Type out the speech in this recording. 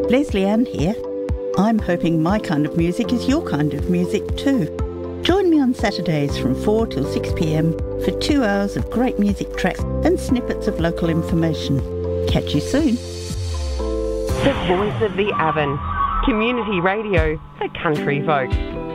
Leslie Ann here. I'm hoping my kind of music is your kind of music too. Join me on Saturdays from 4 till 6 p.m. for 2 hours of great music tracks and snippets of local information. Catch you soon. The Voice of the Avon. Community radio for country folk.